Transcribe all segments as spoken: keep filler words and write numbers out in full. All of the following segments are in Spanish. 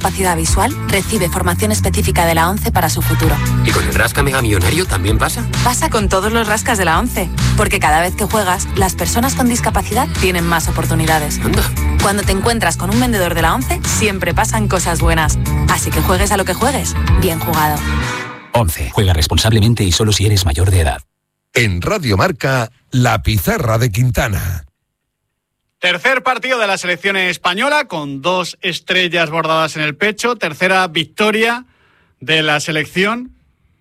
discapacidad visual recibe formación específica de la ONCE para su futuro. ¿Y con el Rasca Mega Millonario también pasa? Pasa con todos los rascas de la ONCE, porque cada vez que juegas, las personas con discapacidad tienen más oportunidades. Anda. Cuando te encuentras con un vendedor de la ONCE, siempre pasan cosas buenas. Así que juegues a lo que juegues, bien jugado. ONCE. Juega responsablemente y solo si eres mayor de edad. En Radio Marca, La Pizarra de Quintana. Tercer partido de la selección española con dos estrellas bordadas en el pecho. Tercera victoria de la selección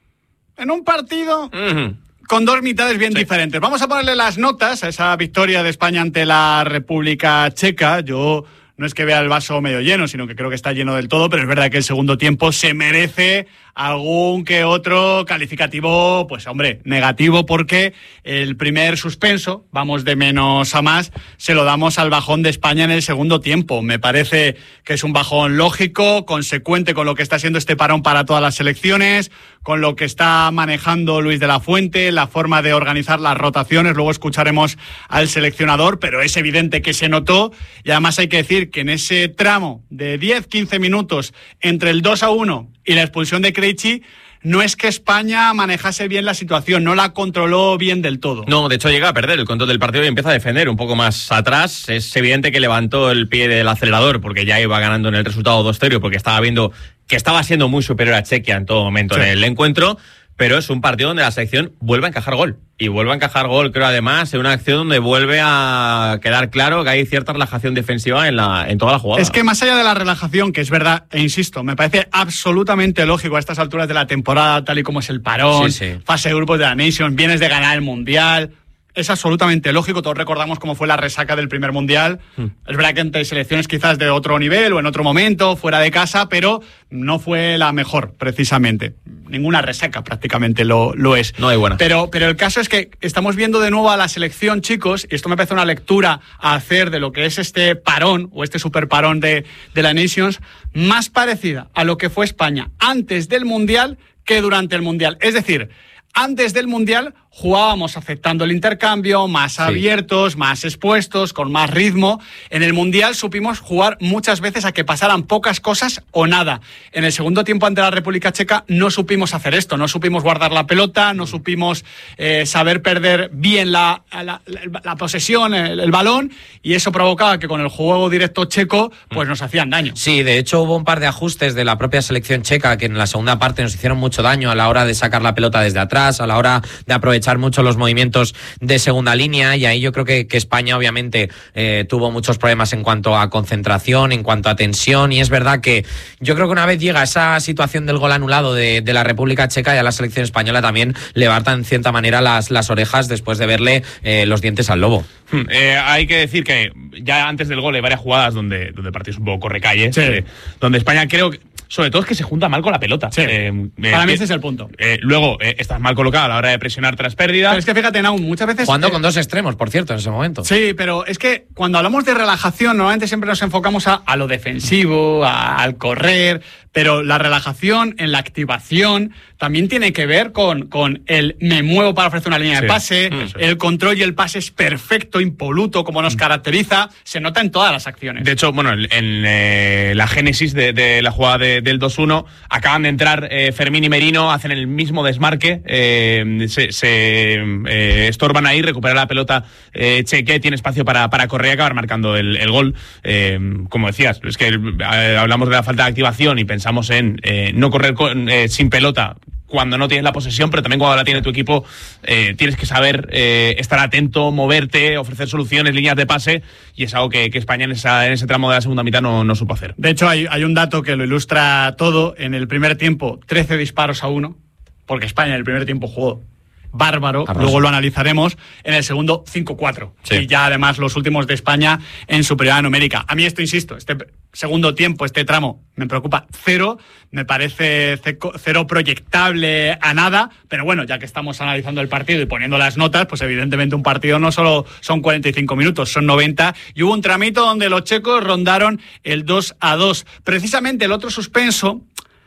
en un partido uh-huh. con dos mitades bien sí. diferentes. Vamos a ponerle las notas a esa victoria de España ante la República Checa. Yo no es que vea el vaso medio lleno, sino que creo que está lleno del todo, pero es verdad que el segundo tiempo se merece algún que otro calificativo, pues hombre, negativo, porque el primer suspenso, vamos de menos a más, se lo damos al bajón de España en el segundo tiempo. Me parece que es un bajón lógico, consecuente con lo que está siendo este parón para todas las selecciones, con lo que está manejando Luis de la Fuente, la forma de organizar las rotaciones. Luego escucharemos al seleccionador, pero es evidente que se notó, y además hay que decir que en ese tramo de diez a quince minutos entre el dos a uno y la expulsión de Krejci, no es que España manejase bien la situación, no la controló bien del todo. No, de hecho llega a perder el control del partido y empieza a defender un poco más atrás. Es evidente que levantó el pie del acelerador porque ya iba ganando en el resultado dos cero, porque estaba viendo que estaba siendo muy superior a Chequia en todo momento sí. en el encuentro, pero es un partido donde la selección vuelve a encajar gol. Y vuelve a encajar gol, creo, además, en una acción donde vuelve a quedar claro que hay cierta relajación defensiva en la en toda la jugada. Es que más allá de la relajación, que es verdad, e insisto, me parece absolutamente lógico a estas alturas de la temporada, tal y como es el parón, sí, sí. fase de grupos de la Nations, vienes de ganar el Mundial, es absolutamente lógico. Todos recordamos cómo fue la resaca del primer Mundial. Hmm. Es verdad que entre selecciones quizás de otro nivel o en otro momento, fuera de casa, pero no fue la mejor, precisamente. Ninguna resaca prácticamente lo, lo es. No hay buena. Pero, pero el caso es que estamos viendo de nuevo a la selección, chicos, y esto me parece una lectura a hacer de lo que es este parón, o este super parón de, de la Nations, más parecida a lo que fue España antes del Mundial que durante el Mundial. Es decir, antes del Mundial jugábamos aceptando el intercambio, más sí. abiertos, más expuestos, con más ritmo. En el Mundial supimos jugar muchas veces a que pasaran pocas cosas o nada. En el segundo tiempo ante la República Checa no supimos hacer esto, no supimos guardar la pelota, no supimos eh, saber perder bien la, la, la, la posesión, el, el balón, y eso provocaba que con el juego directo checo pues nos hacían daño. Sí, de hecho hubo un par de ajustes de la propia selección checa que en la segunda parte nos hicieron mucho daño a la hora de sacar la pelota desde atrás, a la hora de aprovechar mucho los movimientos de segunda línea, y ahí yo creo que, que España obviamente eh, tuvo muchos problemas en cuanto a concentración, en cuanto a tensión, y es verdad que yo creo que una vez llega esa situación del gol anulado de, de la República Checa, y a la selección española también levantan en cierta manera las, las orejas después de verle eh, los dientes al lobo. Hmm, eh, hay que decir que ya antes del gol hay varias jugadas donde, donde el partido es un poco correcalles, sí. eh, donde España creo que sobre todo es que se junta mal con la pelota. Sí. Eh, Para eh, mí ese es el punto. Eh, luego, eh, estás mal colocado a la hora de presionar tras pérdida. Pero es que fíjate, Naum, muchas veces... Jugando eh, con dos extremos, por cierto, en ese momento. Sí, pero es que cuando hablamos de relajación, normalmente siempre nos enfocamos a, a lo defensivo, a, al correr, pero la relajación en la activación también tiene que ver con, con el me muevo para ofrecer una línea sí. de pase, mm, sí. el control y el pase es perfecto, impoluto, como nos mm. caracteriza, se nota en todas las acciones. De hecho, bueno, en, en eh, la génesis de, de la jugada de, del dos uno, acaban de entrar eh, Fermín y Merino, hacen el mismo desmarque, eh, se, se eh, estorban ahí, recupera la pelota eh, Cheque, tiene espacio para, para correr y acabar marcando el, el gol. Eh, como decías, es que eh, hablamos de la falta de activación y pensamos en eh, no correr con, eh, sin pelota cuando no tienes la posesión, pero también cuando la tiene tu equipo eh, tienes que saber eh, estar atento, moverte, ofrecer soluciones, líneas de pase, y es algo que, que España en, esa, en ese tramo de la segunda mitad no, no supo hacer. De hecho, hay, hay un dato que lo ilustra todo. En el primer tiempo, trece disparos a uno, porque España en el primer tiempo jugó bárbaro, Arroso. Luego lo analizaremos. En el segundo, cinco cuatro. Sí. Y ya además los últimos de España en superioridad numérica. A mí esto, insisto, este segundo tiempo, este tramo, me preocupa cero, me parece cero proyectable a nada, pero bueno, ya que estamos analizando el partido y poniendo las notas, pues evidentemente un partido no solo son cuarenta y cinco minutos, son noventa, y hubo un tramito donde los checos rondaron el dos a dos. Precisamente el otro suspenso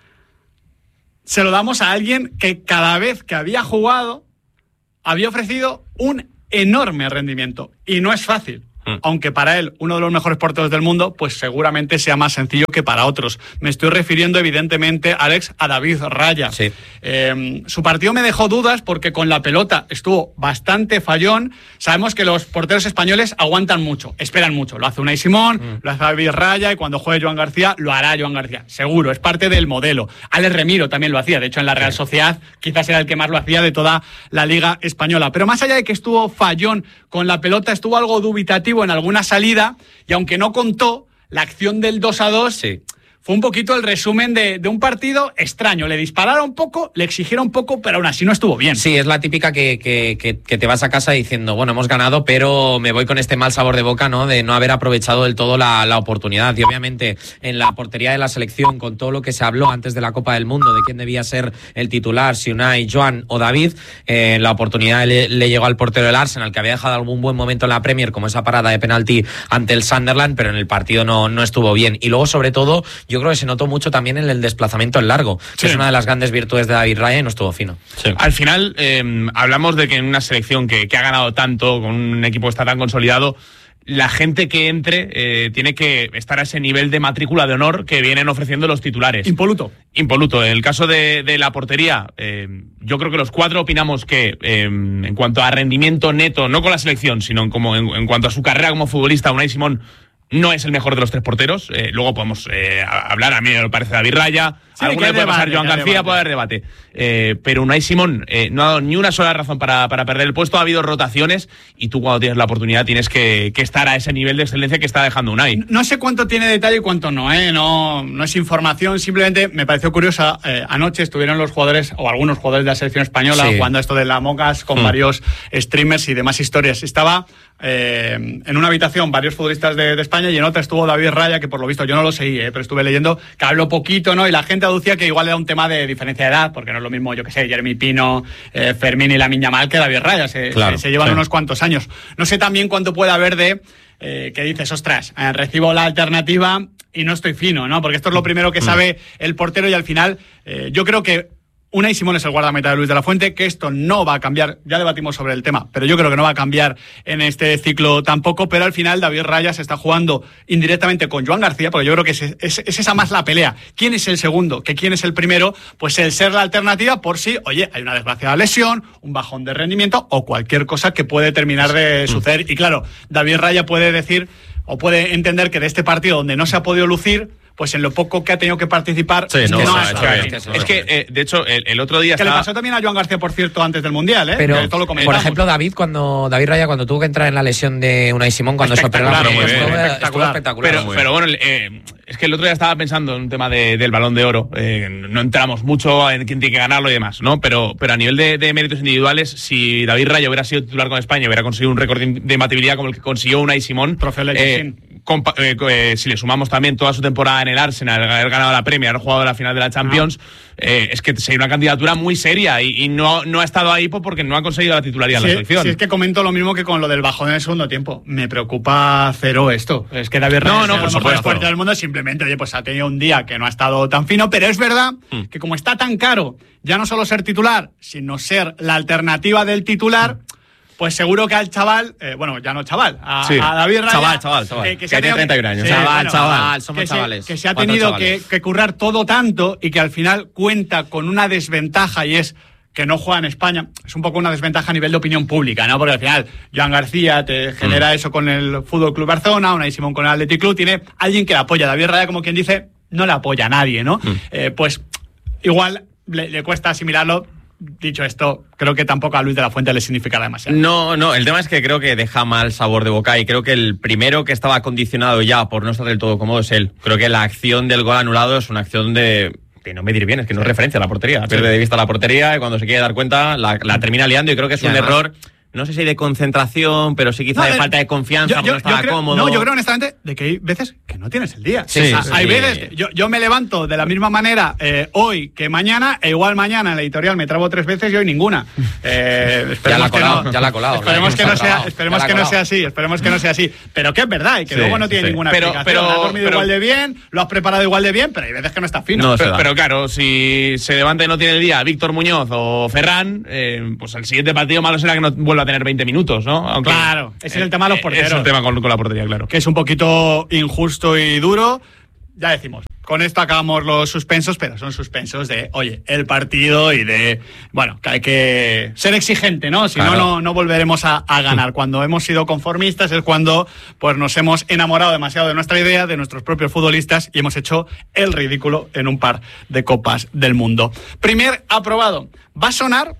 se lo damos a alguien que cada vez que había jugado había ofrecido un enorme rendimiento, y no es fácil Mm. Aunque para él, uno de los mejores porteros del mundo, pues seguramente sea más sencillo que para otros. Me estoy refiriendo, evidentemente, Alex, a David Raya. Sí. Eh, su partido me dejó dudas porque con la pelota estuvo bastante fallón. Sabemos que los porteros españoles aguantan mucho, esperan mucho. Lo hace Unai Simón, mm. lo hace David Raya, y cuando juegue Joan García, lo hará Joan García. Seguro, es parte del modelo. Alex Remiro también lo hacía. De hecho, en la Real Sociedad quizás era el que más lo hacía de toda la Liga Española. Pero más allá de que estuvo fallón con la pelota, estuvo algo dubitativo en alguna salida, y aunque no contó, la acción del dos a dos sí. fue un poquito el resumen de, de un partido extraño. Le dispararon un poco, le exigieron un poco, pero aún así no estuvo bien. Sí, es la típica que, que, que, que te vas a casa diciendo, bueno, hemos ganado, pero me voy con este mal sabor de boca, ¿no? De no haber aprovechado del todo la, la oportunidad. Y obviamente en la portería de la selección, con todo lo que se habló antes de la Copa del Mundo, de quién debía ser el titular, si Unai, Joan o David, eh, la oportunidad le, le llegó al portero del Arsenal, que había dejado algún buen momento en la Premier, como esa parada de penalti ante el Sunderland, pero en el partido no, no estuvo bien. Y luego, sobre todo, yo creo que se notó mucho también en el desplazamiento en largo, que sí. es una de las grandes virtudes de David Raya, y no estuvo fino. Sí. Al final, eh, hablamos de que en una selección que, que ha ganado tanto, con un equipo que está tan consolidado, la gente que entre eh, tiene que estar a ese nivel de matrícula de honor que vienen ofreciendo los titulares. Impoluto. Impoluto. En el caso de, de la portería, eh, yo creo que los cuatro opinamos que eh, en cuanto a rendimiento neto, no con la selección, sino en, como en, en cuanto a su carrera como futbolista, Unai Simón no es el mejor de los tres porteros. Eh, luego podemos eh, hablar, a mí me parece David Raya, sí, alguna puede debate, pasar Joan García, debate. puede haber debate. Eh, pero Unai Simón eh, no ha dado ni una sola razón para, para perder el puesto. Ha habido rotaciones y tú, cuando tienes la oportunidad, tienes que, que estar a ese nivel de excelencia que está dejando Unai. No, no sé cuánto tiene detalle y cuánto no, ¿eh? No, no es información, simplemente me pareció curiosa. Eh, anoche estuvieron los jugadores, o algunos jugadores de la selección española, sí. jugando esto de la Mogas con mm. varios streamers y demás historias. Estaba eh, en una habitación varios futbolistas de, de España, y en otra estuvo David Raya, que por lo visto yo no lo seguí, ¿eh? pero estuve leyendo que habló poquito, ¿no? Y la gente aducía que igual era un tema de diferencia de edad, porque no es lo mismo, yo que sé, Jeremy Pino, eh, Fermín y Lamine Yamal que David Raya, se, claro, se, se llevan sí. unos cuantos años. No sé también cuánto puede haber de eh, que dices, ostras, eh, recibo la alternativa y no estoy fino, ¿no? Porque esto es lo primero que sabe el portero, y al final eh, yo creo que Unai Simón es el guardameta de Luis de la Fuente, que esto no va a cambiar, ya debatimos sobre el tema, pero yo creo que no va a cambiar en este ciclo tampoco. Pero al final David Raya se está jugando indirectamente con Joan García, porque yo creo que es, es, es esa más la pelea. ¿Quién es el segundo? ¿Que quién es el primero? Pues el ser la alternativa por si, oye, hay una desgraciada lesión, un bajón de rendimiento o cualquier cosa que puede terminar de suceder. Y claro, David Raya puede decir o puede entender que de este partido donde no se ha podido lucir, pues en lo poco que ha tenido que participar, sí, es no, que no, no, ha es, que, es, es que, eh, de hecho, el, el otro día que estaba... le pasó también a Joan García, por cierto, antes del Mundial, ¿eh? Pero, Esto lo por ejemplo, David, cuando David Raya, cuando tuvo que entrar en la lesión de Unai Simón, cuando se operó la mano, estuvo espectacular. Pero, pero bueno, eh, es que el otro día estaba pensando en un tema de, del Balón de Oro. Eh, no entramos mucho en quién tiene que ganarlo y demás, ¿no? Pero, pero a nivel de, de méritos individuales, si David Raya hubiera sido titular con España, hubiera conseguido un récord de imbatibilidad como el que consiguió Unai Simón, eh, compa- eh, eh, si le sumamos también toda su temporada en el Arsenal, haber ganado la Premier, haber jugado la final de la Champions, ah. eh, es que sería una candidatura muy seria, y, y no, no ha estado ahí porque no ha conseguido la titularidad sí, de la selección. Sí, es que comento lo mismo que con lo del bajón en el segundo tiempo. Me preocupa cero esto. Es que David Raya no, no, por supuesto, fuerte del mundo, simplemente, oye, pues ha tenido un día que no ha estado tan fino, pero es verdad hmm. que como está tan caro, ya no solo ser titular, sino ser la alternativa del titular, pues seguro que al chaval, eh, bueno, ya no chaval, a, sí. a David Raya, chaval, chaval, chaval, eh, que, que tiene treinta y uno años, sí, chaval, bueno, chaval, somos que chavales, se, que se ha tenido que, que currar todo tanto, y que al final cuenta con una desventaja, y es que no juega en España. Es un poco una desventaja a nivel de opinión pública, ¿no? Porque al final Joan García te genera mm. eso con el Fútbol Club Barcelona, Unai Simón con el Athletic Club, tiene alguien que le apoya. David Raya, como quien dice, no le apoya a nadie, ¿no? Mm. Eh, pues igual le, le cuesta asimilarlo. Dicho esto, creo que tampoco a Luis de la Fuente le significará demasiado. No, no, el tema es que creo que deja mal sabor de boca, y creo que el primero que estaba condicionado ya por no estar del todo cómodo es él. Creo que la acción del gol anulado es una acción de... de no medir bien, es que no es referencia a la portería. Pierde de vista la portería, y cuando se quiere dar cuenta la, la termina liando, y creo que es un además, error... No sé si de concentración, pero sí quizá no, de falta de confianza, yo, yo, porque no estaba creo, cómodo. No, yo creo honestamente de que hay veces que no tienes el día. Sí, o sea, sí, hay sí. veces, yo, yo me levanto de la misma manera eh, hoy que mañana, e igual mañana en la editorial me trabo tres veces y hoy ninguna. Eh, ya la ha colado, no, ya la ha colado. Esperemos que no sea, esperemos que no sea así, esperemos que no sea así. Pero que es verdad, y que sí, luego no tiene sí. ninguna pero, explicación. Pero, has dormido pero, igual de bien, lo has preparado igual de bien, pero hay veces que no está fino. No, pero, pero claro, si se levanta y no tiene el día Víctor Muñoz o Ferran, eh, pues el siguiente partido malo será que no vuelva iba a tener veinte minutos, ¿no? Aunque, claro, ese es el tema de los porteros. Es el tema con, con la portería, claro. Que es un poquito injusto y duro. Ya decimos, con esto acabamos los suspensos, pero son suspensos de, oye, el partido y de, bueno, que hay que ser exigente, ¿no? Si claro. no, no, no volveremos a, a ganar. Cuando hemos sido conformistas es cuando pues nos hemos enamorado demasiado de nuestra idea, de nuestros propios futbolistas y hemos hecho el ridículo en un par de Copas del Mundo. Primer aprobado. Va a sonar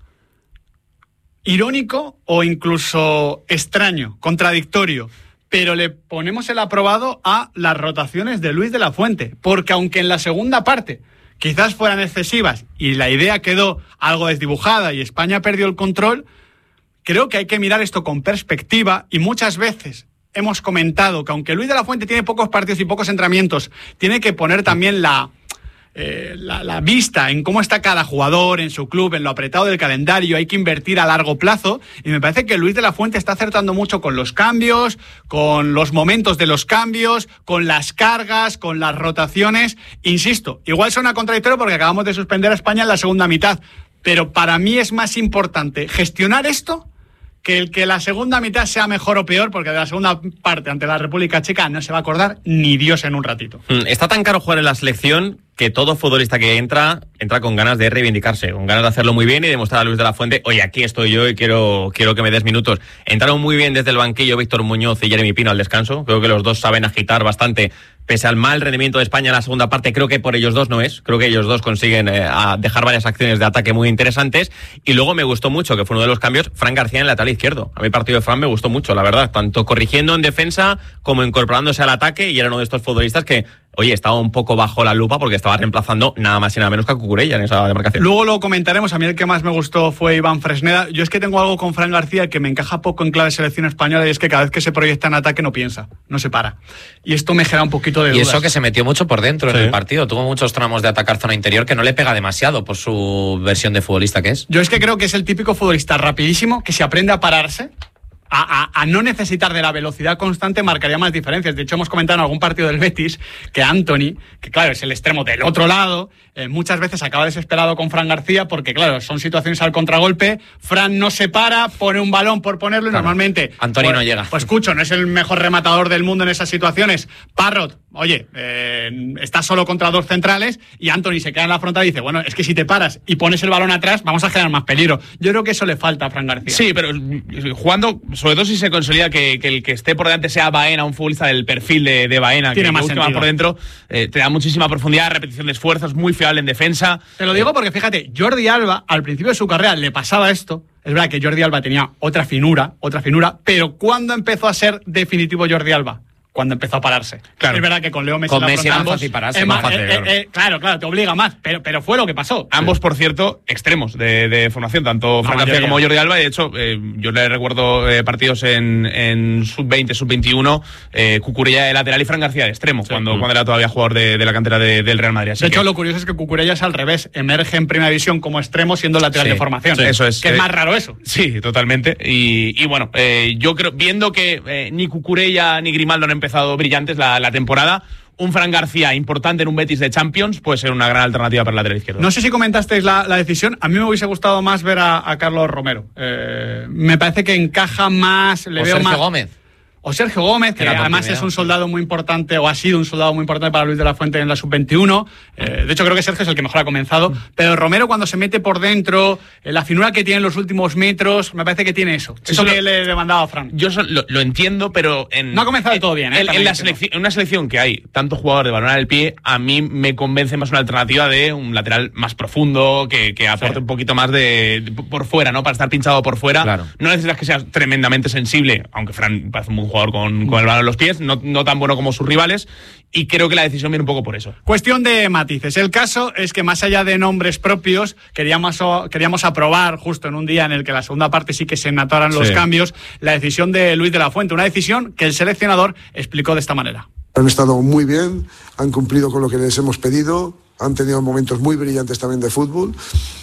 irónico o incluso extraño, contradictorio, pero le ponemos el aprobado a las rotaciones de Luis de la Fuente, porque aunque en la segunda parte quizás fueran excesivas y la idea quedó algo desdibujada y España perdió el control, creo que hay que mirar esto con perspectiva y muchas veces hemos comentado que aunque Luis de la Fuente tiene pocos partidos y pocos entrenamientos, tiene que poner también la... Eh, la, la vista en cómo está cada jugador en su club, en lo apretado del calendario, hay que invertir a largo plazo y me parece que Luis de la Fuente está acertando mucho con los cambios, con los momentos de los cambios, con las cargas, con las rotaciones. Insisto, igual suena contradictorio porque acabamos de suspender a España en la segunda mitad, pero para mí es más importante gestionar esto que el que la segunda mitad sea mejor o peor, porque de la segunda parte ante la República Checa no se va a acordar ni Dios en un ratito. Está tan caro jugar en la selección que todo futbolista que entra, entra con ganas de reivindicarse, con ganas de hacerlo muy bien y demostrar a Luis de la Fuente, oye, aquí estoy yo y quiero, quiero que me des minutos. Entraron muy bien desde el banquillo Víctor Muñoz y Jeremy Pino al descanso, creo que los dos saben agitar bastante, pese al mal rendimiento de España en la segunda parte, creo que por ellos dos no es, creo que ellos dos consiguen eh, a dejar varias acciones de ataque muy interesantes, y luego me gustó mucho, que fue uno de los cambios, Fran García en el lateral izquierdo. A mí el partido de Fran me gustó mucho, la verdad, tanto corrigiendo en defensa como incorporándose al ataque, y era uno de estos futbolistas que, oye, estaba un poco bajo la lupa porque estaba reemplazando nada más y nada menos que a Cucurella en esa demarcación. Luego lo comentaremos. A mí el que más me gustó fue Iván Fresneda. Yo es que tengo algo con Fran García que me encaja poco en clave selección española, y es que cada vez que se proyecta en ataque no piensa, no se para. Y esto me genera un poquito de dudas. Y eso que se metió mucho por dentro sí. en el partido. Tuvo muchos tramos de atacar zona interior que no le pega demasiado por su versión de futbolista que es. Yo es que creo que es el típico futbolista rapidísimo que si aprende a pararse, A, a, a no necesitar de la velocidad constante, marcaría más diferencias. De hecho, hemos comentado en algún partido del Betis que Anthony, que claro, es el extremo del otro lado, eh, muchas veces acaba desesperado con Fran García porque, claro, son situaciones al contragolpe, Fran no se para, pone un balón por ponerlo y claro. normalmente... Anthony pues, no llega. Pues escucho, no es el mejor rematador del mundo en esas situaciones. Parrot, oye, eh, está solo contra dos centrales y Anthony se queda en la frontal y dice, bueno, es que si te paras y pones el balón atrás, vamos a generar más peligro. Yo creo que eso le falta a Fran García. Sí, pero jugando... Sobre todo si se consolida que, que el que esté por delante sea Baena, un futbolista del perfil de, de Baena, tiene que más más por dentro, eh, te da muchísima profundidad, repetición de esfuerzos, muy fiable en defensa. Te lo digo porque fíjate, Jordi Alba al principio de su carrera le pasaba esto. Es verdad que Jordi Alba tenía otra finura, otra finura, pero ¿cuándo empezó a ser definitivo Jordi Alba? Cuando empezó a pararse. Claro. Es verdad que con Leo Messi con la Messi ambos, más fácil pararse, es más más fácil, eh, claro. Eh, eh, claro, claro, te obliga más, pero, pero fue lo que pasó. Ambos, sí. por cierto, extremos de, de formación, tanto Fran García como Jordi Alba. Y de hecho, eh, yo le recuerdo eh, partidos en, en sub veinte, sub veintiuno, eh, Cucurella de lateral y Fran García de extremo, sí. cuando, mm. cuando era todavía jugador de, de la cantera de, del Real Madrid. Así de que... hecho, lo curioso es que Cucurella es al revés, emerge en primera división como extremo siendo lateral sí. de formación. Sí. Eso es. Que eh, es más raro eso. Sí, totalmente. Y, y bueno, eh, yo creo, viendo que eh, ni Cucurella ni Grimaldo han empezado brillantes la, la temporada, un Fran García importante en un Betis de Champions puede ser una gran alternativa para el lateral izquierdo. No sé si comentasteis la, la decisión. A mí me hubiese gustado más ver a, a Carlos Romero. Eh, me parece que encaja más. Le o veo Sergio más. Gómez. O Sergio Gómez, que además es un soldado muy importante, o ha sido un soldado muy importante para Luis de la Fuente en la sub veintiuno. Eh, de hecho, creo que Sergio es el que mejor ha comenzado. Pero Romero, cuando se mete por dentro, eh, la finura que tiene en los últimos metros, me parece que tiene eso. Eso, eso que le he demandado a Fran. Yo lo, lo entiendo, pero en, no ha comenzado del todo bien. ¿eh? En, en, la selección, en una selección que hay tanto jugador de balón al pie, a mí me convence más una alternativa de un lateral más profundo, que, que aporte sí. un poquito más de, de por fuera, ¿no? Para estar pinchado por fuera. Claro. No necesitas que seas tremendamente sensible, aunque Fran parece un buen jugador con, con el balón en los pies, no, no tan bueno como sus rivales, y creo que la decisión viene un poco por eso. Cuestión de matices. El caso es que más allá de nombres propios, queríamos, queríamos aprobar justo en un día en el que la segunda parte sí que se notaran los sí. cambios, la decisión de Luis de la Fuente, una decisión que el seleccionador explicó de esta manera. Han estado muy bien, han cumplido con lo que les hemos pedido, han tenido momentos muy brillantes también de fútbol,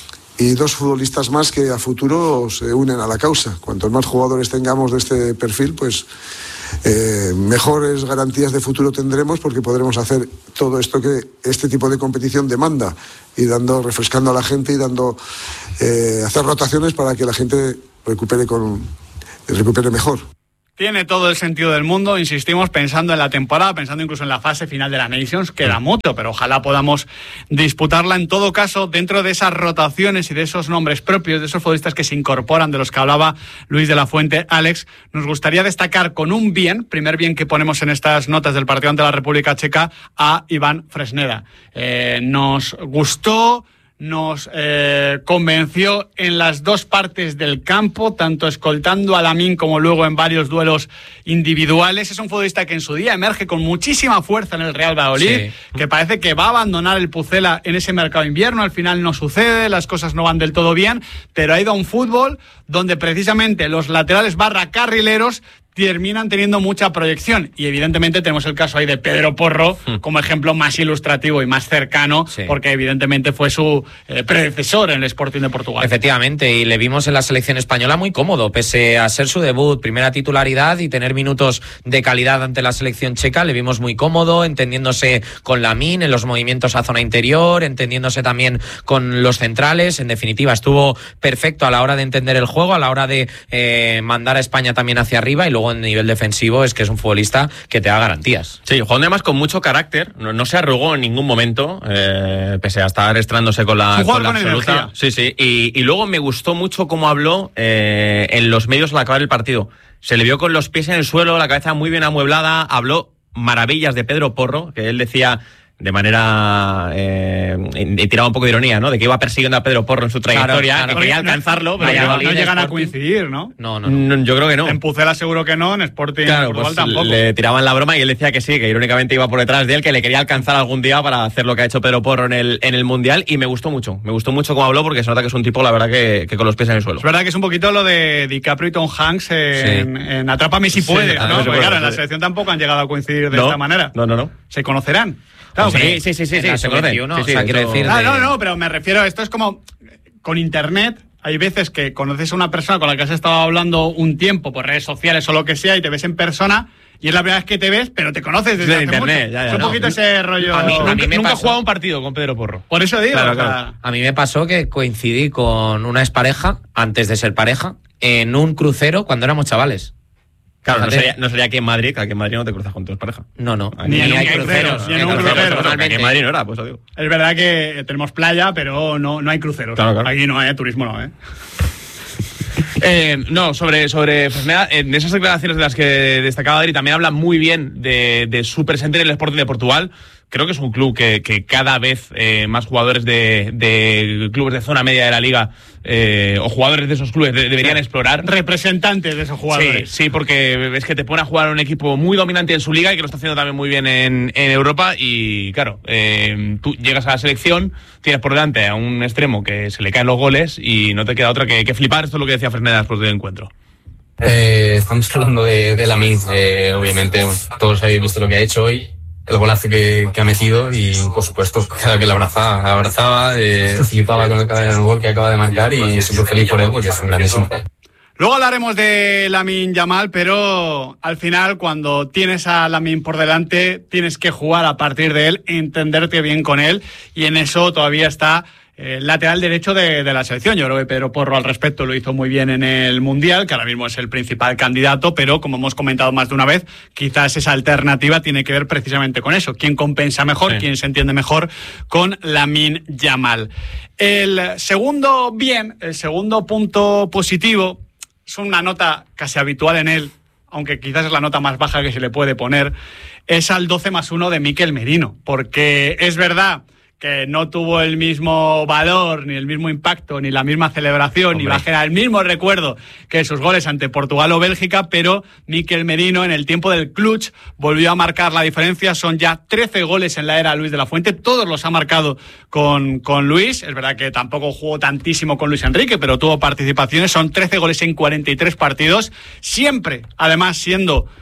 y dos futbolistas más que a futuro se unen a la causa. Cuantos más jugadores tengamos de este perfil, pues eh, mejores garantías de futuro tendremos, porque podremos hacer todo esto que este tipo de competición demanda, y dando, refrescando a la gente y dando, eh, hacer rotaciones para que la gente recupere con, recupere mejor. Tiene todo el sentido del mundo, insistimos, pensando en la temporada, pensando incluso en la fase final de la Nations, queda mucho, pero ojalá podamos disputarla. En todo caso, dentro de esas rotaciones y de esos nombres propios, de esos futbolistas que se incorporan, de los que hablaba Luis de la Fuente, Alex, nos gustaría destacar con un bien, primer bien que ponemos en estas notas del partido ante la República Checa, a Iván Fresneda. Eh, nos gustó, nos eh, convenció en las dos partes del campo, tanto escoltando a Lamine como luego en varios duelos individuales. Es un futbolista que en su día emerge con muchísima fuerza en el Real Valladolid, sí, que parece que va a abandonar el Pucela en ese mercado invierno. Al final no sucede, las cosas no van del todo bien, pero ha ido a un fútbol donde precisamente los laterales barra carrileros terminan teniendo mucha proyección, y evidentemente tenemos el caso ahí de Pedro Porro como ejemplo más ilustrativo y más cercano, sí, porque evidentemente fue su eh, predecesor en el Sporting de Portugal. Efectivamente, y le vimos en la selección española muy cómodo, pese a ser su debut, primera titularidad y tener minutos de calidad ante la selección checa, le vimos muy cómodo, entendiéndose con Lamine en los movimientos a zona interior, entendiéndose también con los centrales. En definitiva, estuvo perfecto a la hora de entender el juego, a la hora de eh, mandar a España también hacia arriba, y luego en nivel defensivo es que es un futbolista que te da garantías. Sí, jugando además con mucho carácter, no, no se arrugó en ningún momento, eh, pese a estar estrenándose con la, con la con absoluta. Energía. Sí, sí, y, y luego me gustó mucho cómo habló eh, en los medios al acabar el partido. Se le vio con los pies en el suelo, la cabeza muy bien amueblada, habló maravillas de Pedro Porro, que él decía de manera eh, y tiraba un poco de ironía, ¿no? De que iba persiguiendo a Pedro Porro en su trayectoria, claro, claro, que quería alcanzarlo, pero no, no llegan Sporting. a coincidir, ¿no? No, no, no. Yo creo que no. En Pucela seguro que no, en Sporting claro, Portugal pues tampoco. Le tiraban la broma y él decía que sí, que irónicamente iba por detrás de él, que le quería alcanzar algún día para hacer lo que ha hecho Pedro Porro en el, en el Mundial, y me gustó mucho. Me gustó mucho cómo habló, porque se nota que es un tipo, la verdad, que, que con los pies en el suelo. Es verdad que es un poquito lo de DiCaprio y Tom Hanks en, sí. en Atrápame si puedes, sí, ¿no? Porque puede, claro, en la selección tampoco han llegado a coincidir de no, esta manera. No, no, no. ¿Se conocerán? Claro, sí, sí, sí, sí, sí, sí, se conocen. O sea, quiero decir. Ah, de... no, no, pero me refiero a esto, es como con internet. Hay veces que conoces a una persona con la que has estado hablando un tiempo por redes sociales o lo que sea, y te ves en persona, y es la primera vez que te ves, pero te conoces desde de hace internet, mucho. Ya, ya, es un no. poquito ese rollo. A mí, a mí me nunca pasó. he jugado un partido con Pedro Porro. Por eso digo. Claro, o sea, claro. A mí me pasó que coincidí con una expareja, antes de ser pareja, en un crucero cuando éramos chavales. Claro, no sería, no sería aquí en Madrid, que aquí en Madrid no te cruzas con tus parejas. No, no. Ni, Ni en hay un cruceros. crucero, ni en un crucero. Aquí en Madrid no era, pues lo digo. Es verdad que tenemos playa, pero no, no hay cruceros. Claro, claro. Aquí no hay, ¿eh? Turismo no, ¿eh? Eh, no, sobre, sobre Fresneda, en esas declaraciones de las que destacaba Adri, también habla muy bien de, de su presente en el Sporting de Portugal. Creo que es un club que, que cada vez eh, más jugadores de, de clubes de zona media de la liga eh, o jugadores de esos clubes de, deberían explorar. Representantes de esos jugadores. Sí, sí, porque es que te pone a jugar un equipo muy dominante en su liga y que lo está haciendo también muy bien en, en Europa. Y claro, eh, tú llegas a la selección, tienes por delante a un extremo que se le caen los goles y no te queda otra que, que flipar. Esto es lo que decía Fresneda después del encuentro. Eh, estamos hablando de, de Lamine, eh, obviamente todos habéis visto lo que ha hecho hoy, el golazo que, que ha metido, y por supuesto cada que la abrazaba, la abrazaba, eh, flipaba con el, el gol que acaba de marcar, y súper feliz por él porque es un grandísimo. Luego hablaremos de Lamine Yamal, pero al final, cuando tienes a Lamine por delante, tienes que jugar a partir de él, entenderte bien con él, y en eso todavía está el lateral derecho de, de la selección. Yo creo que Pedro Porro al respecto lo hizo muy bien en el Mundial, que ahora mismo es el principal candidato, pero como hemos comentado más de una vez, quizás esa alternativa tiene que ver precisamente con eso. ¿Quién compensa mejor? Sí. ¿Quién se entiende mejor con Lamine Yamal? El segundo bien, el segundo punto positivo, es una nota casi habitual en él, aunque quizás es la nota más baja que se le puede poner, es al doce más uno de Mikel Merino, porque es verdad que no tuvo el mismo valor, ni el mismo impacto, ni la misma celebración, Hombre. ni va a generar el mismo recuerdo que sus goles ante Portugal o Bélgica, pero Mikel Merino en el tiempo del clutch volvió a marcar la diferencia. Son ya trece goles en la era Luis de la Fuente, todos los ha marcado con, con Luis. Es verdad que tampoco jugó tantísimo con Luis Enrique, pero tuvo participaciones. Son trece goles en cuarenta y tres partidos, siempre, además, siendo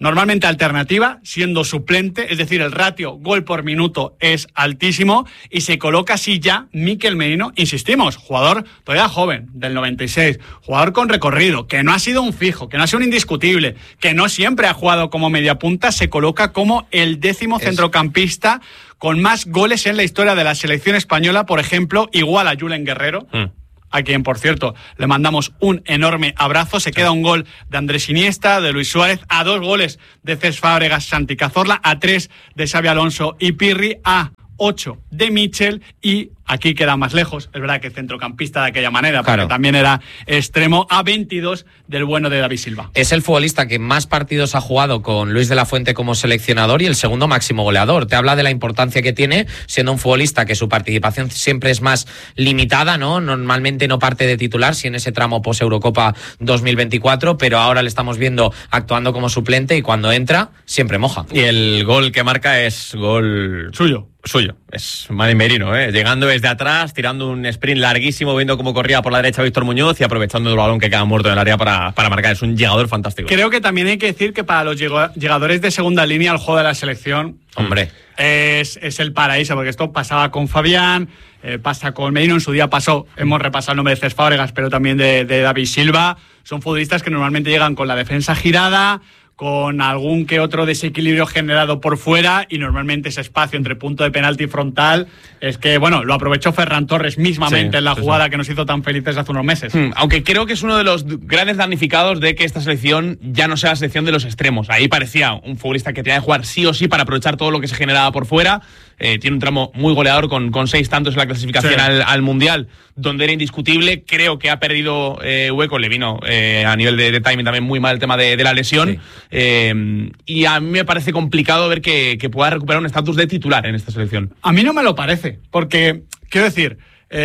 normalmente alternativa, siendo suplente, es decir, el ratio gol por minuto es altísimo y se coloca así ya Mikel Merino, insistimos, jugador todavía joven, del noventa y seis, jugador con recorrido, que no ha sido un fijo, que no ha sido un indiscutible, que no siempre ha jugado como mediapunta, se coloca como el décimo es... centrocampista con más goles en la historia de la selección española, por ejemplo, igual a Julen Guerrero, mm. a quien, por cierto, le mandamos un enorme abrazo. Se queda un gol de Andrés Iniesta, de Luis Suárez, a dos goles de Cesc Fábregas, Santi Cazorla, a tres de Xabi Alonso y Pirri, a ocho de Michel y aquí queda más lejos, es verdad que centrocampista de aquella manera, claro, porque también era extremo, a veintidós del bueno de David Silva. Es el futbolista que más partidos ha jugado con Luis de la Fuente como seleccionador y el segundo máximo goleador. Te habla de la importancia que tiene, siendo un futbolista que su participación siempre es más limitada, ¿no? Normalmente no parte de titular, si en ese tramo post-Eurocopa dos mil veinticuatro, pero ahora le estamos viendo actuando como suplente y cuando entra, siempre moja. Y el gol que marca es gol suyo. Suyo, es Mani Merino, ¿eh? Llegando desde atrás, tirando un sprint larguísimo, viendo cómo corría por la derecha Víctor Muñoz y aprovechando el balón que queda muerto en el área para, para marcar. Es un llegador fantástico. Creo que también hay que decir que para los llegadores de segunda línea el juego de la selección, hombre, es, es el paraíso, porque esto pasaba con Fabián, eh, pasa con Merino, en su día pasó, hemos repasado el nombre de Cesc Fábregas, pero también de, de David Silva. Son futbolistas que normalmente llegan con la defensa girada, con algún que otro desequilibrio generado por fuera y normalmente ese espacio entre punto de penalti y frontal es que, bueno, lo aprovechó Ferran Torres mismamente sí, en la sí, jugada sí. que nos hizo tan felices hace unos meses. Hmm, aunque creo que es uno de los grandes damnificados de que esta selección ya no sea la selección de los extremos. Ahí parecía un futbolista que tenía que jugar sí o sí para aprovechar todo lo que se generaba por fuera. Eh, tiene un tramo muy goleador con, con seis tantos en la clasificación sí. al, al Mundial, donde era indiscutible. Creo que ha perdido eh, hueco, le vino eh, a nivel de, de timing también muy mal el tema de, de la lesión. Sí. Eh, y a mí me parece complicado ver que, que pueda recuperar un estatus de titular en esta selección. A mí no me lo parece, porque, quiero decir,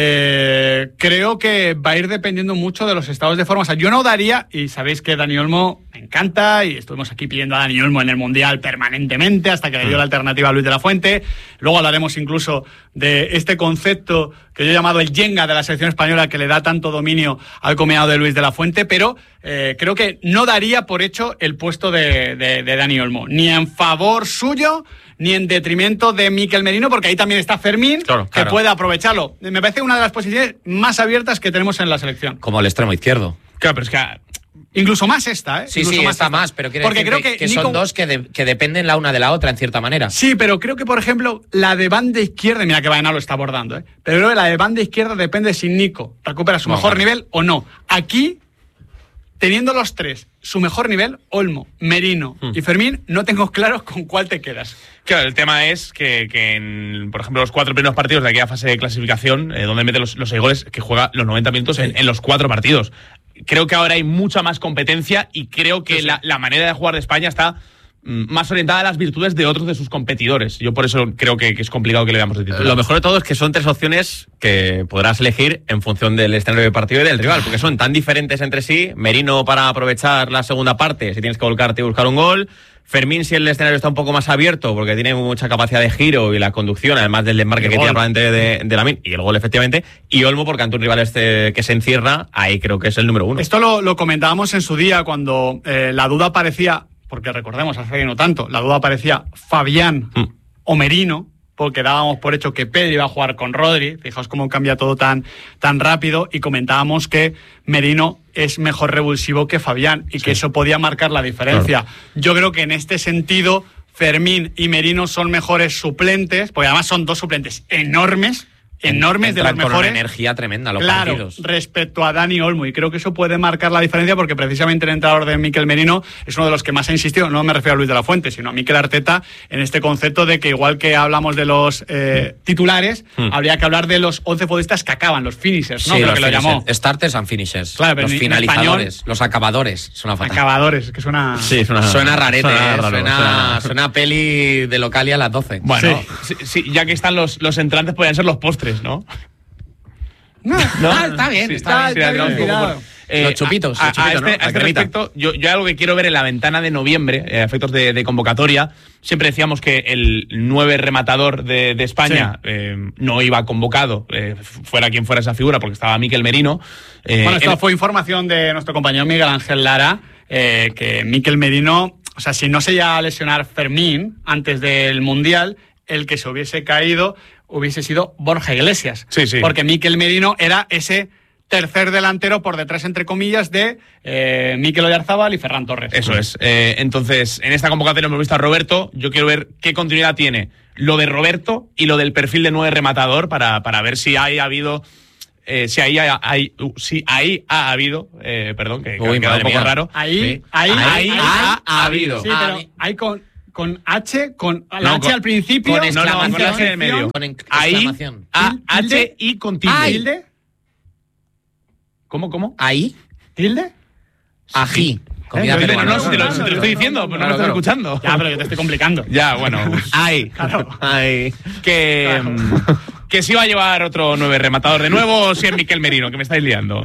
eh, creo que va a ir dependiendo mucho de los estados de forma. O sea, yo no daría, y sabéis que Dani Olmo me encanta, y estuvimos aquí pidiendo a Dani Olmo en el Mundial permanentemente, hasta que le dio la alternativa a Luis de la Fuente. Luego hablaremos incluso de este concepto que yo he llamado el Jenga de la selección española, que le da tanto dominio al combinado de Luis de la Fuente, pero eh, creo que no daría por hecho el puesto de, de, de Dani Olmo, ni en favor suyo, ni en detrimento de Mikel Merino, porque ahí también está Fermín, claro, que claro. puede aprovecharlo. Me parece una de las posiciones más abiertas que tenemos en la selección. Como el extremo izquierdo. Claro, pero es que incluso más esta, ¿eh? Sí, incluso sí, más está esta. más, pero quiero porque decir creo que, que, que Nico... son dos que, de, que dependen la una de la otra, en cierta manera. Sí, pero creo que, por ejemplo, la de banda izquierda, mira que Baena lo está abordando, ¿eh? Pero creo que la de banda izquierda depende si Nico recupera su no, mejor vale. nivel o no. Aquí, teniendo los tres su mejor nivel, Olmo, Merino hmm. y Fermín, no tengo claro con cuál te quedas. Claro, el tema es que, que en, por ejemplo, los cuatro primeros partidos de aquella fase de clasificación, eh, donde mete los, los seis goles, que juega los noventa minutos sí. en, en los cuatro partidos. Creo que ahora hay mucha más competencia y creo que sí, sí. La, la manera de jugar de España está mm, más orientada a las virtudes de otros de sus competidores. Yo por eso creo que, que es complicado que le veamos de titular. Lo mejor de todo es que son tres opciones que podrás elegir en función del escenario de partido y del rival, porque son tan diferentes entre sí. Merino para aprovechar la segunda parte, si tienes que volcarte y buscar un gol. Fermín, si el escenario está un poco más abierto, porque tiene mucha capacidad de giro y la conducción, además del desmarque que tiene probablemente de, de Lamine, y el gol efectivamente, y Olmo, porque ante un rival este que se encierra, ahí creo que es el número uno. Esto lo, lo comentábamos en su día cuando eh, la duda parecía, porque recordemos, hace no tanto, la duda parecía Fabián mm. o Merino, porque dábamos por hecho que Pedri iba a jugar con Rodri. Fijaos cómo cambia todo tan, tan rápido, y comentábamos que Merino es mejor revulsivo que Fabián y sí. que eso podía marcar la diferencia. Claro. Yo creo que en este sentido Fermín y Merino son mejores suplentes, porque además son dos suplentes enormes, enormes, de los mejores. Con una energía tremenda los claro, partidos. Respecto a Dani Olmo, y creo que eso puede marcar la diferencia, porque precisamente el entrenador de Mikel Merino es uno de los que más ha insistido, no me refiero a Luis de la Fuente, sino a Mikel Arteta, en este concepto de que igual que hablamos de los eh, titulares, hmm. habría que hablar de los once futbolistas que acaban, los finishers, ¿no? Sí, Creo los que finishers. lo llamó. Starters and finishers. Claro, pero los en, finalizadores, en los acabadores. Suena fatal. Acabadores, que suena... Sí, suena, suena rarete, suena, eh, raro, suena, suena... suena peli de Localia a las doce. Bueno, sí. Sí, sí, ya que están los, los entrantes, podrían ser los postres, ¿no? No, no, ah, está bien, sí, está, está bien. bien, bien por, eh, los chupitos. A, los chupitos a este, ¿no? a este respecto, yo, yo algo que quiero ver en la ventana de noviembre, eh, efectos de, de convocatoria. Siempre decíamos que el nueve rematador de, de España sí. eh, no iba convocado, eh, fuera quien fuera esa figura, porque estaba Mikel Merino. Eh, bueno, esto el... fue información de nuestro compañero Miguel Ángel Lara, eh, que Mikel Merino o sea, si no se llega a lesionar Fermín antes del Mundial, el que se hubiese caído hubiese sido Borja Iglesias. Sí, sí. Porque Mikel Merino era ese tercer delantero por detrás, entre comillas, de eh, Mikel Oyarzábal y Ferran Torres. Eso es. Eh, entonces, en esta convocatoria hemos visto a Roberto. Yo quiero ver qué continuidad tiene lo de Roberto y lo del perfil de nueve rematador para, para ver si hay, ha habido... Eh, si ahí ha, hay, uh, si ahí ha habido, eh, perdón, que, que Uy, ha quedado un poco mía. raro. Ahí, Sí. ahí, ahí, ahí, ha, ha habido. Sí, pero hay con, con H, con la No, H con- al principio. con No, no, con la H en el interjección, medio. Con en- Ahí, exclamación. A, Tilde. H y con tilde. ¿Tilde? ¿Cómo, cómo? Ahí, ¿Tilde? ají. Comida Eh, yo- peruana. no, no, si te lo, si te lo estoy diciendo, pero no lo estás escuchando. Ya, pero yo te estoy complicando. Ya, bueno. Ay, Claro. ay. Que, Claro. mm, que si va a llevar otro nueve rematador de nuevo o si es Mikel Merino, que me estáis liando.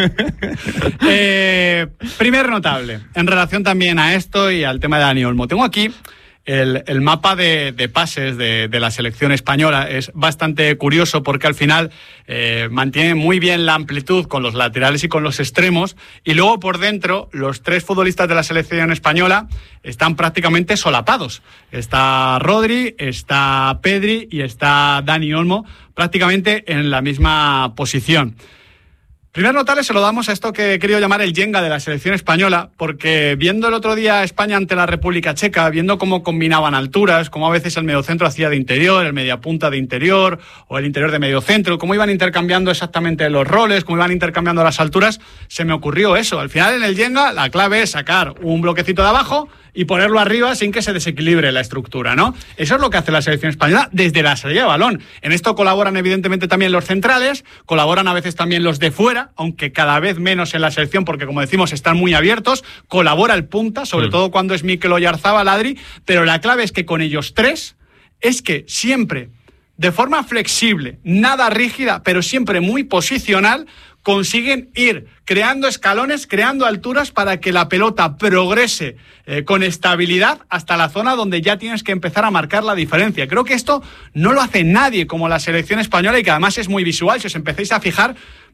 Eh, primer notable, en relación también a esto y al tema de Dani Olmo. Tengo aquí el, el mapa de, de pases de, de la selección española. Es bastante curioso porque al final eh, mantiene muy bien la amplitud con los laterales y con los extremos, y luego por dentro los tres futbolistas de la selección española están prácticamente solapados. Está Rodri, está Pedri y está Dani Olmo prácticamente en la misma posición. Primer notable se lo damos a esto que he querido llamar el Jenga de la selección española, porque viendo el otro día España ante la República Checa, viendo cómo combinaban alturas, cómo a veces el mediocentro hacía de interior, el mediapunta de interior o el interior de mediocentro, cómo iban intercambiando exactamente los roles, cómo iban intercambiando las alturas, se me ocurrió eso. Al final en el Jenga la clave es sacar un bloquecito de abajo y ponerlo arriba sin que se desequilibre la estructura, ¿no? Eso es lo que hace la selección española desde la salida de balón. En esto colaboran evidentemente también los centrales, colaboran a veces también los de fuera, aunque cada vez menos en la selección porque, como decimos, están muy abiertos, colabora el punta, sobre mm. todo cuando es Mikel Oyarzábal, Adri, pero la clave es que con ellos tres es que siempre, de forma flexible, nada rígida, pero siempre muy posicional, consiguen ir creando escalones, creando alturas para que la pelota progrese eh, con estabilidad hasta la zona donde ya tienes que empezar a marcar la diferencia. Creo que esto no lo hace nadie como la selección española y que además es muy visual. Si os empecéis a fijar,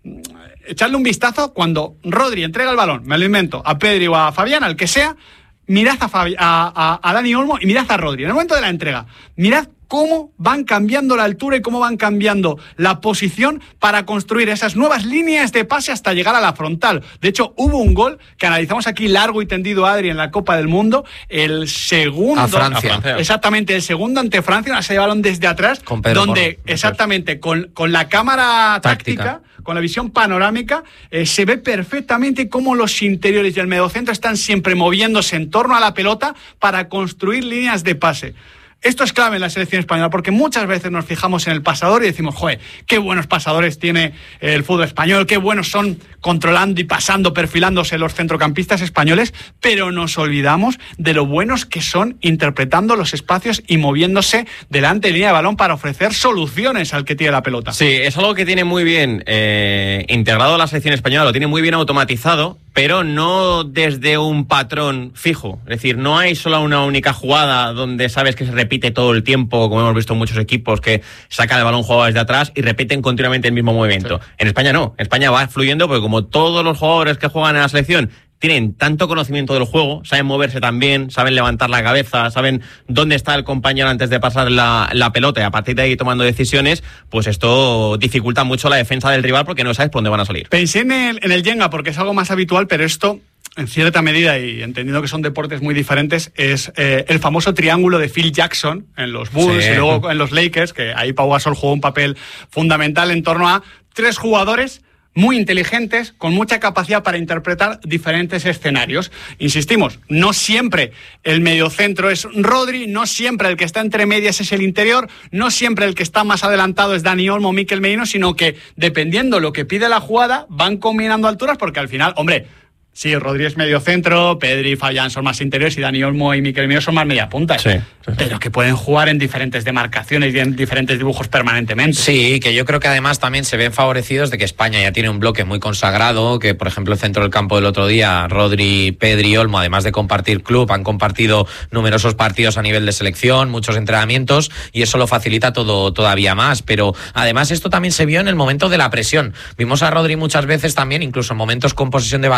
echadle un vistazo cuando Rodri entrega el balón, me lo invento, a Pedri o a Fabián, al que sea, mirad a, Fabi- a, a, a Dani Olmo y mirad a Rodri. En el momento de la entrega, mirad cómo van cambiando la altura y cómo van cambiando la posición para construir esas nuevas líneas de pase hasta llegar a la frontal. De hecho, hubo un gol que analizamos aquí largo y tendido, Adri, en la Copa del Mundo, el segundo... A Francia. Exactamente, el segundo ante Francia, una serie de balón desde atrás, con Pedro donde Porro, exactamente con, con la cámara táctica, Táctica. con la visión panorámica, eh, se ve perfectamente cómo los interiores y el mediocentro están siempre moviéndose en torno a la pelota para construir líneas de pase. Esto es clave en la selección española porque muchas veces nos fijamos en el pasador y decimos, joder, qué buenos pasadores tiene el fútbol español, qué buenos son controlando y pasando, perfilándose los centrocampistas españoles, pero nos olvidamos de lo buenos que son interpretando los espacios y moviéndose delante de línea de balón para ofrecer soluciones al que tiene la pelota. Sí, es algo que tiene muy bien eh, integrado la selección española, lo tiene muy bien automatizado, pero no desde un patrón fijo. Es decir, no hay solo una única jugada donde sabes que se repite todo el tiempo, como hemos visto en muchos equipos que sacan el balón jugado desde atrás y repiten continuamente el mismo movimiento. Sí. En España no, en España va fluyendo porque como todos los jugadores que juegan en la selección tienen tanto conocimiento del juego, saben moverse también, saben levantar la cabeza, saben dónde está el compañero antes de pasar la, la pelota y a partir de ahí tomando decisiones, pues esto dificulta mucho la defensa del rival porque no sabes por dónde van a salir. Pensé en el, en el Jenga porque es algo más habitual, pero esto, en cierta medida, y entendiendo que son deportes muy diferentes, es eh, el famoso triángulo de Phil Jackson en los Bulls sí. y luego en los Lakers, que ahí Pau Gasol jugó un papel fundamental en torno a tres jugadores muy inteligentes, con mucha capacidad para interpretar diferentes escenarios. Insistimos, no siempre el mediocentro es Rodri, no siempre el que está entre medias es el interior, no siempre el que está más adelantado es Dani Olmo o Mikel Merino, sino que dependiendo lo que pide la jugada, van combinando alturas porque al final, hombre, sí, Rodri es medio centro, Pedri y Fabián son más interiores y Dani Olmo y Mikel Merino son más media punta. Sí, sí. Pero que pueden jugar en diferentes demarcaciones y en diferentes dibujos permanentemente. Sí, que yo creo que además también se ven favorecidos de que España ya tiene un bloque muy consagrado, que por ejemplo el centro del campo del otro día, Rodri, Pedri y Olmo, además de compartir club, han compartido numerosos partidos a nivel de selección, muchos entrenamientos y eso lo facilita todo todavía más. Pero además esto también se vio en el momento de la presión. Vimos a Rodri muchas veces también, incluso en momentos con posesión de balón,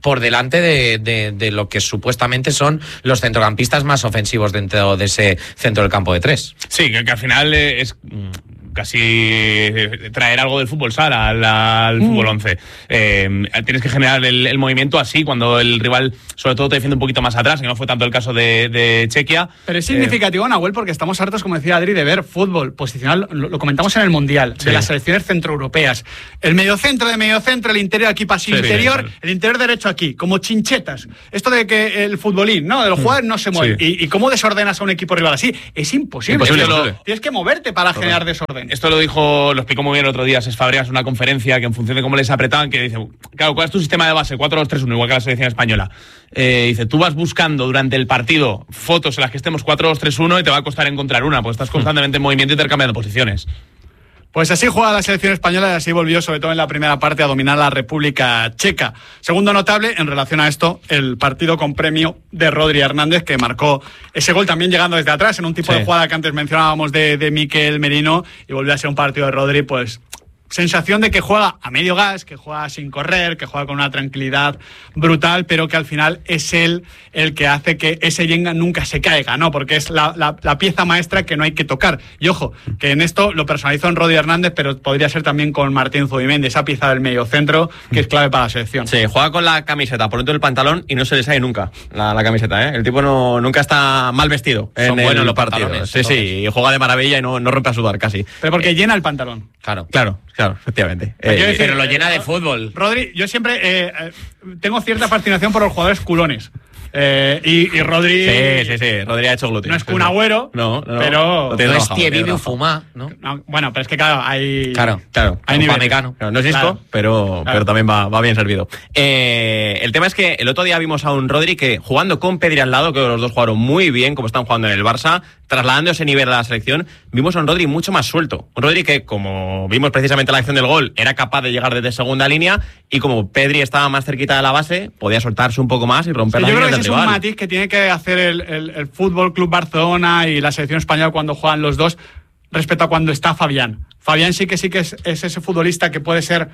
por delante de, de, de lo que supuestamente son los centrocampistas más ofensivos dentro de ese centro del campo de tres. Sí, que, que al final es casi traer algo del fútbol sala al, al mm. fútbol once. Eh, tienes que generar el, el movimiento así cuando el rival sobre todo te defiende un poquito más atrás, que no fue tanto el caso de, de Chequia. Pero es significativo, eh, Nahuel, porque estamos hartos, como decía Adri, de ver fútbol posicional, lo, lo comentamos en el Mundial, sí. de las selecciones centroeuropeas. El mediocentro de mediocentro, el interior aquí pasillo sí, interior, sí, el interior derecho aquí, como chinchetas. Esto de que el futbolín, ¿no? De los jugadores no se mueven. Sí. Y, y cómo desordenas a un equipo rival así, es imposible. imposible, imposible. Tienes que moverte para Correcto. generar desorden. Esto lo dijo, lo explicó muy bien el otro día Cesc Fàbregas en una conferencia, que en función de cómo les apretaban, que dice, claro, ¿cuál es tu sistema de base? cuatro dos tres uno, igual que la selección española. Eh, dice, tú vas buscando durante el partido fotos en las que estemos cuatro dos tres uno y te va a costar encontrar una, pues estás constantemente en movimiento y intercambiando posiciones. Pues así juega la selección española y así volvió, sobre todo en la primera parte, a dominar la República Checa. Segundo notable, en relación a esto, el partido con premio de Rodri Hernández, que marcó ese gol también llegando desde atrás, en un tipo sí. de jugada que antes mencionábamos de, de Mikel Merino, y volvió a ser un partido de Rodri, pues sensación de que juega a medio gas, que juega sin correr, que juega con una tranquilidad brutal, pero que al final es él el que hace que ese Yenga nunca se caiga, ¿no? Porque es la, la, la pieza maestra que no hay que tocar. Y ojo, que en esto lo personalizó en Rodri Hernández, pero podría ser también con Martín Zubimendi, esa pieza del medio centro que es clave para la selección. Sí, juega con la camiseta por dentro del pantalón y no se le sale nunca la, la camiseta, ¿eh? El tipo no, nunca está mal vestido. Son en buenos el los partido. pantalones. Sí, sí, y juega de maravilla y no, no rompe a sudar casi. Pero porque eh, llena el pantalón. Claro, claro. Claro, efectivamente. Eh, decir, pero lo llena de fútbol. Rodri, yo siempre eh, eh, tengo cierta fascinación por los jugadores culones. Eh, y, y Rodri... Sí, sí, sí. Rodri ha hecho glúteos. No es Kun Agüero, no, no, pero... No es Thierry Fumá, ¿no? ¿no? Bueno, pero es que claro, hay... Claro, claro. Hay nivel. Claro, no es disco, claro. pero, claro. pero también va, va bien servido. Eh, el tema es que el otro día vimos a un Rodri que jugando con Pedri al lado, que los dos jugaron muy bien, como están jugando en el Barça, trasladando ese nivel a la selección, vimos a un Rodri mucho más suelto. Un Rodri que, como vimos precisamente en la acción del gol, era capaz de llegar desde segunda línea, y como Pedri estaba más cerquita de la base, podía soltarse un poco más y romper sí, la línea del rival. Yo creo que ese es un matiz que tiene que hacer el, el, el Fútbol Club Barcelona y la selección española cuando juegan los dos respecto a cuando está Fabián. Fabián sí que sí que es, es ese futbolista que puede ser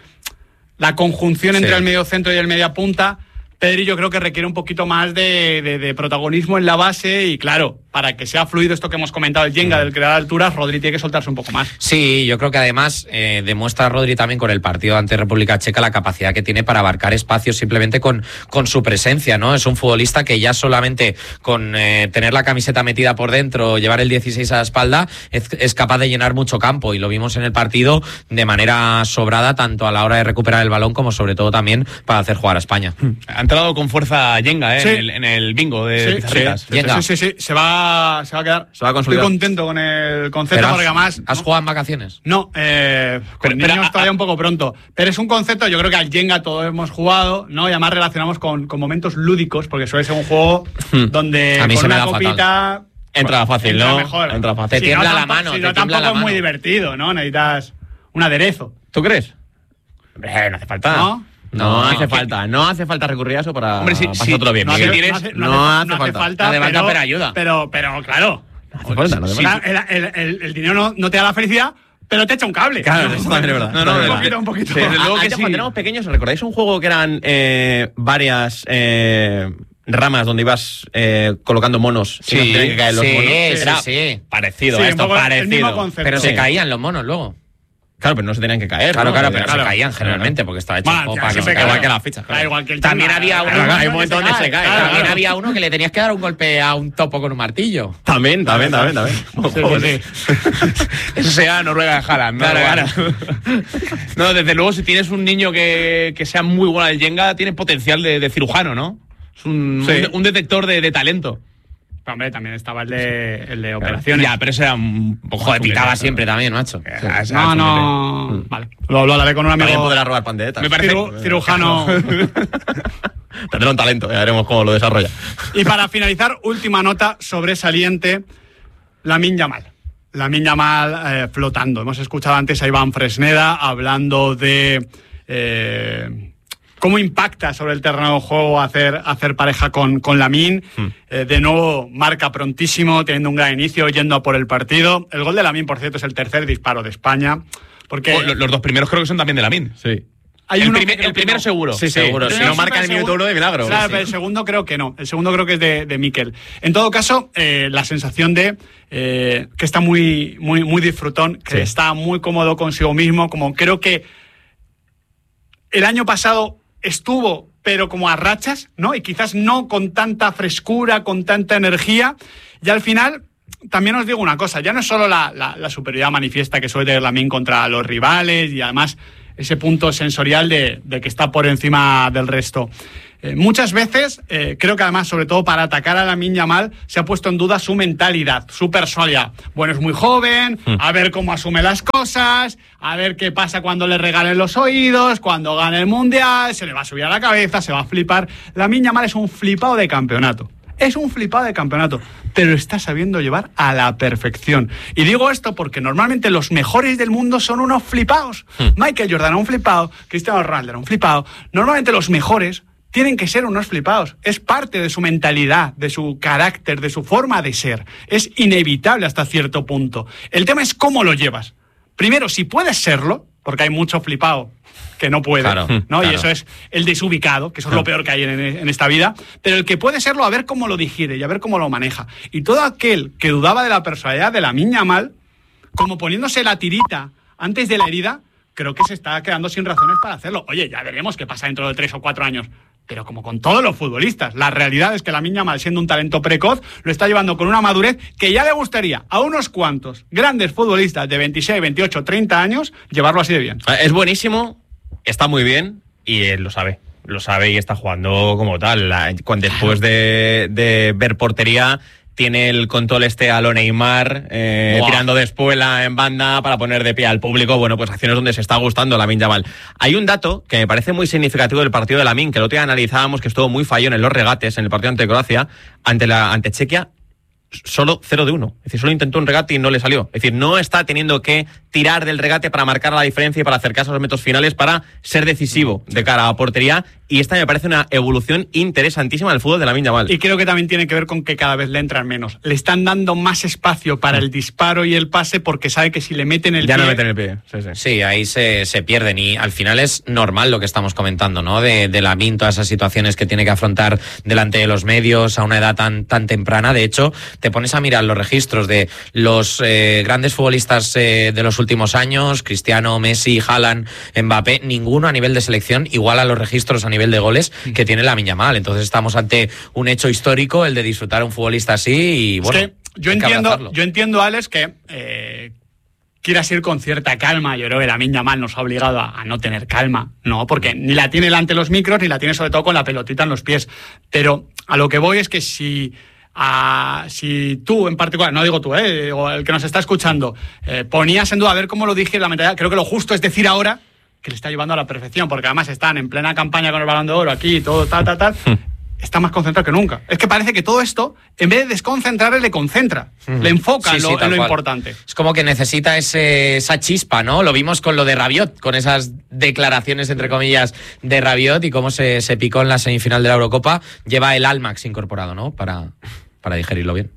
la conjunción entre sí. el medio centro y el media punta. Pedri yo creo que requiere un poquito más de, de, de protagonismo en la base y claro, para que sea fluido esto que hemos comentado, el Yenga del crear alturas, Rodri tiene que soltarse un poco más. Sí, yo creo que además eh, demuestra Rodri también con el partido ante República Checa la capacidad que tiene para abarcar espacios simplemente con, con su presencia, ¿no? Es un futbolista que ya solamente con eh, tener la camiseta metida por dentro, llevar el dieciséis a la espalda, es, es capaz de llenar mucho campo y lo vimos en el partido de manera sobrada, tanto a la hora de recuperar el balón como sobre todo también para hacer jugar a España. Ha entrado con fuerza Yenga, ¿eh? Sí. en, el, en el bingo de sí, Pizarritas. Sí, sí, sí, sí, se va, se va a quedar. Se va a consolidar. Estoy contento con el concepto has, porque además... ¿Has ¿no? jugado en vacaciones? No, eh, con pero, niños pero, todavía a, un poco pronto. Pero es un concepto, yo creo que al Yenga todos hemos jugado, ¿no? Y además relacionamos con, con momentos lúdicos, porque suele ser un juego donde a mí con se me una da copita... Fatal. Entra fácil, entra ¿no? Mejor. Entra fácil. Te tiembla si no, la mano, si te no, tiembla tampoco la mano. es muy divertido, ¿no? Necesitas un aderezo. ¿Tú crees? Hombre, no hace falta. ¿No? No, no hace no, falta, no hace falta recurrir a eso para Hombre, si, pasártelo si, bien. No hace, no hace, no no hace, no hace falta. falta. Hace falta, pero ayuda. Pero, pero claro. No hace falta, no hace falta. El, el, el, el dinero no, no te da la felicidad, pero te echa un cable. Claro, eso también es verdad. No, no, un verdad. poquito, un poquito. Sí, desde luego que Antes, sí. cuando éramos pequeños, ¿recordáis un juego que eran eh, varias eh, ramas donde ibas eh, colocando monos? Sí, y no tenían que caer los sí, monos. sí, Era sí. parecido Sí, a esto, un poco el parecido. mismo concepto. Pero Sí. se caían los monos luego. Claro, pero no se tenían que caer. Claro, ¿no? claro, pero Claro. se caían generalmente porque estaba hecho Bueno, un poco ya, para que siempre se que- Igual caigan. que las fichas. Da Claro. igual que el También tema, había uno- claro, hay un momento donde se cae, claro, claro. También claro. había uno que le tenías que dar un golpe a un topo con un martillo. También, también, también, también. Sí, sí, sí. Eso sea Noruega de Haaland, ¿no? Claro, No, desde luego, si tienes un niño que, que sea muy bueno al Yenga, tiene potencial de, de cirujano, ¿no? Es un, Sí. un, un detector de, de talento. Hombre, también estaba el de, el de operaciones. Ya, pero ese era un poco Joder, más pitaba completo. siempre también, macho. Esa- esa No, es no. un Vale. Lo, lo hablaré con un También amigo podrá robar panderetas. Me parece- ciru- cirujano. Tendrá un talento, ya veremos cómo lo desarrolla. Y para finalizar, última nota sobresaliente, Lamine Yamal. Lamine Yamal eh, flotando. Hemos escuchado antes a Iván Fresneda hablando de eh, cómo impacta sobre el terreno de juego hacer, hacer pareja con, con Lamine. Hmm. Eh, de nuevo, marca prontísimo, teniendo un gran inicio, yendo a por el partido. El gol de Lamine, por cierto, es el tercer disparo de España. Porque Oh, lo- los dos primeros creo que son también de Lamine. Sí. Hay el, uno primer, que el primero no. seguro. Sí, seguro. Si Sí. no marca el minuto uno de milagro. Claro, Sí. pero el segundo creo que no. El segundo creo que es de, de Mikel. En todo caso, eh, la sensación de eh, que está muy, muy, muy disfrutón, que Sí. está muy cómodo consigo mismo, como creo que el año pasado estuvo, pero como a rachas, ¿no? Y quizás no con tanta frescura, con tanta energía. Y al final, también os digo una cosa, ya no es solo la, la, la superioridad manifiesta que suele tener Lamine contra los rivales y además ese punto sensorial de, de que está por encima del resto. Eh, muchas veces, eh, creo que además, sobre todo para atacar a Lamine Yamal, se ha puesto en duda su mentalidad, su personalidad. Bueno, es muy joven, mm. a ver cómo asume las cosas, a ver qué pasa cuando le regalen los oídos, cuando gane el Mundial, se le va a subir a la cabeza, se va a flipar. Lamine Yamal es un flipado de campeonato. Es un flipado de campeonato, pero está sabiendo llevar a la perfección. Y digo esto porque normalmente los mejores del mundo son unos flipados. Hmm. Michael Jordan era un flipado, Cristiano Ronaldo era un flipado. Normalmente los mejores tienen que ser unos flipados. Es parte de su mentalidad, de su carácter, de su forma de ser. Es inevitable hasta cierto punto. El tema es cómo lo llevas. Primero, si puedes serlo, porque hay mucho flipado que no puede, claro, ¿no? Claro. Y eso es el desubicado, que eso es lo peor que hay en, en esta vida, pero el que puede serlo, a ver cómo lo digiere y a ver cómo lo maneja. Y todo aquel que dudaba de la personalidad de Lamine Yamal, como poniéndose la tirita antes de la herida, creo que se está quedando sin razones para hacerlo. Oye, ya veremos qué pasa dentro de tres o cuatro años. Pero como con todos los futbolistas, la realidad es que Lamine Yamal, siendo un talento precoz, lo está llevando con una madurez que ya le gustaría a unos cuantos grandes futbolistas de veintiséis, veintiocho, treinta años llevarlo así de bien. Es buenísimo, está muy bien y él lo sabe. Lo sabe y está jugando como tal. La, cuando, después de, de ver portería, tiene el control este a lo Neymar, eh, tirando de espuela en banda para poner de pie al público. Bueno, pues acciones donde se está gustando Lamine Yamal. Hay un dato que me parece muy significativo del partido de Lamine, que el otro día analizábamos, que estuvo muy fallón en los regates en el partido ante Croacia, ante, la, ante Chequia. Solo cero de uno. Es decir, solo intentó un regate y no le salió. Es decir, no está teniendo que tirar del regate para marcar la diferencia y para acercarse a los metros finales para ser decisivo de cara a portería. Y esta me parece una evolución interesantísima del fútbol de Lamine Yamal. Y creo que también tiene que ver con que cada vez le entran menos. Le están dando más espacio para el disparo y el pase porque sabe que si le meten el ya pie... no meten el pie. Sí, sí. Sí, ahí se, se pierden y al final es normal lo que estamos comentando, ¿no? De, de Lamine, todas esas situaciones que tiene que afrontar delante de los medios a una edad tan, tan temprana. De hecho, te pones a mirar los registros de los eh, grandes futbolistas eh, de los últimos años, Cristiano, Messi, Haaland, Mbappé, ninguno a nivel de selección igual a los registros a nivel de goles que tiene Lamine Yamal. Entonces estamos ante un hecho histórico, el de disfrutar a un futbolista así y bueno, es que yo entiendo, yo entiendo, Alex, que eh, quieras ir con cierta calma. Yo creo que Lamine Yamal nos ha obligado a, a no tener calma, no, porque ni la tiene delante los micros ni la tiene sobre todo con la pelotita en los pies. Pero a lo que voy es que si A, si tú en particular, no digo tú, eh, o el que nos está escuchando, eh, ponías en duda a ver cómo lo dije la mentalidad, creo que lo justo es decir ahora que le está llevando a la perfección, porque además están en plena campaña con el Balón de Oro aquí, todo tal, tal, tal, está más concentrado que nunca. Es que parece que todo esto, en vez de desconcentrarle, le concentra, mm. le enfoca sí, en lo, sí, en lo cual. importante. Es como que necesita ese, esa chispa, ¿no? Lo vimos con lo de Rabiot, con esas declaraciones, entre comillas, de Rabiot y cómo se, se picó en la semifinal de la Eurocopa. Lleva el Almax incorporado, ¿no? Para... para digerirlo bien.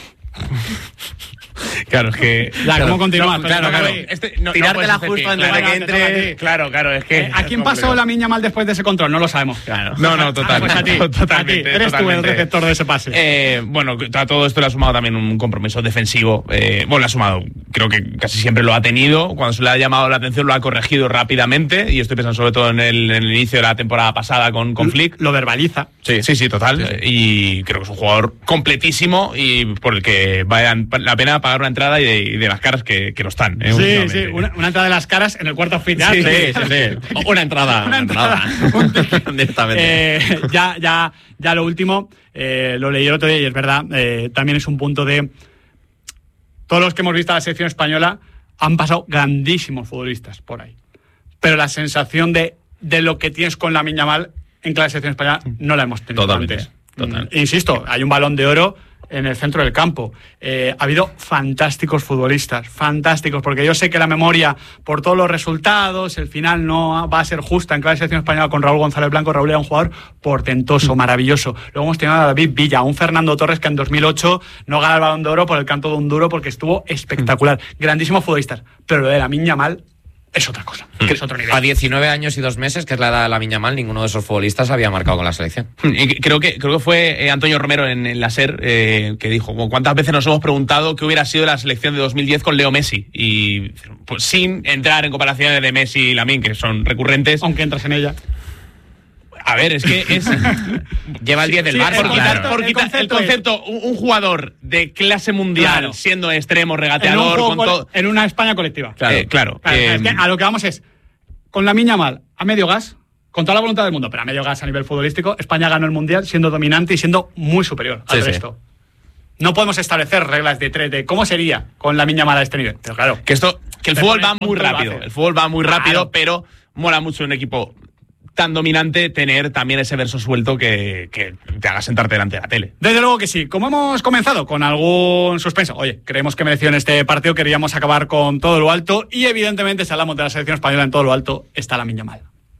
Claro, es que... Ya, claro, ¿cómo continuamos? No, claro, claro. Este, no, Tirártela no justo antes de que entre... Claro, claro, es que... Eh, ¿A quién pasó Lamine Yamal después de ese control? No lo sabemos. Claro. No, no, total. Ah, pues a ti, totalmente, a ti. Eres totalmente. Tú el receptor de ese pase. Eh, bueno, a todo esto le ha sumado también un compromiso defensivo. Eh, bueno, le ha sumado, creo que casi siempre lo ha tenido. Cuando se le ha llamado la atención lo ha corregido rápidamente. Y estoy pensando sobre todo en el, en el inicio de la temporada pasada con, con Flick. Lo verbaliza. Sí, sí, sí, total. Sí, sí. Y creo que es un jugador completísimo y por el que vale la pena pagar una entrada y de, y de las caras que, que lo están. ¿eh? Sí, sí, una, una entrada de las caras en el cuarto final. Sí, sí, sí, sí. Una entrada. Una, una entrada. entrada. Directamente. Eh, ya, ya, ya lo último, eh, lo leí el otro día y es verdad, eh, también es un punto de... Todos los que hemos visto a la selección española han pasado grandísimos futbolistas por ahí. Pero la sensación de, de lo que tienes con Lamine Yamal en la selección española no la hemos tenido Totalmente. antes. Total. Insisto, hay un Balón de Oro en el centro del campo. Eh, ha habido fantásticos futbolistas, fantásticos, porque yo sé que la memoria, por todos los resultados, el final no va a ser justa en la selección española con Raúl González Blanco. Raúl era un jugador portentoso, maravilloso. Luego hemos tenido a David Villa, un Fernando Torres que en dos mil ocho no gana el Balón de Oro por el canto de un duro porque estuvo espectacular. Grandísimos futbolistas. Pero lo de Lamine Yamal, es otra cosa, que es otro nivel. A diecinueve años y dos meses, que es la edad de Lamine Yamal, ninguno de esos futbolistas había marcado con la selección. Y creo que creo que fue eh, Antonio Romero en, en la SER eh, que dijo, ¿cuántas veces nos hemos preguntado qué hubiera sido la selección de dos mil diez con Leo Messi? Y pues sin entrar en comparaciones de Messi y Lamine, que son recurrentes. Aunque entras en ella. A ver, es que es lleva el diez del sí, Barça. Por quitar, Claro. por quitar el concepto, un, un jugador de clase mundial, Claro. siendo extremo, En, un regateador, juego con col- todo. en una España colectiva. Claro, eh, claro. Claro, eh, es que a lo que vamos es, con Lamine Yamal a medio gas, con toda la voluntad del mundo, pero a medio gas a nivel futbolístico, España ganó el Mundial siendo dominante y siendo muy superior al Sí, sí. resto. No podemos establecer reglas de tres de cómo sería con Lamine Yamal a este nivel. Pero claro, que esto, que el te fútbol pones va muy punto y lo rápido. hace. El fútbol va muy Claro. rápido, pero mola mucho un equipo tan dominante tener también ese verso suelto que, que te haga sentarte delante de la tele. Desde luego que sí. Como hemos comenzado con algún suspenso, oye, creemos que mereció en este partido, queríamos acabar con todo lo alto y evidentemente si hablamos de la selección española en todo lo alto, está Lamine Yamal.